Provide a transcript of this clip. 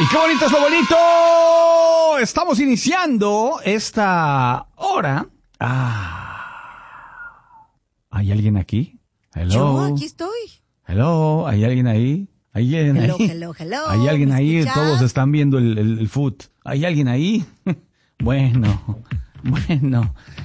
Y qué bonito es lo bonito. Estamos iniciando esta hora. ¿Hay alguien aquí? Hello. Yo aquí estoy. Hello, ¿hay alguien ahí? ¿Hay alguien Hello, ahí? hello, hello. ¿Hay alguien ¿Me ahí? escuchas? Todos están viendo el foot. ¿Hay alguien ahí? Bueno.